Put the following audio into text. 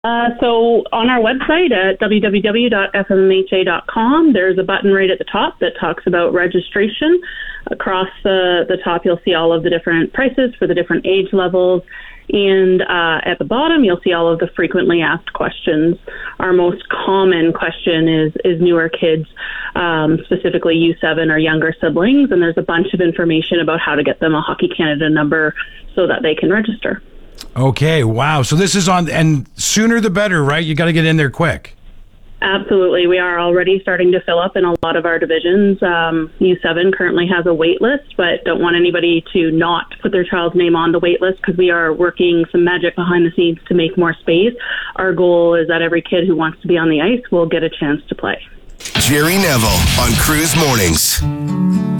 So on our website at www.fmmha.com, there's a button right at the top that talks about registration. Across the top, you'll see all of the different prices for the different age levels. And at the bottom, you'll see all of the frequently asked questions. Our most common question is newer kids, specifically U7 or younger siblings. And there's a bunch of information about how to get them a Hockey Canada number so that they can register. Okay, wow. So this is on, and sooner the better, right? You got to get in there quick. Absolutely. We are already starting to fill up in a lot of our divisions. U7 currently has a wait list, but don't want anybody to not put their child's name on the wait list because we are working some magic behind the scenes to make more space. Our goal is that every kid who wants to be on the ice will get a chance to play. Jerry Neville on Cruise Mornings.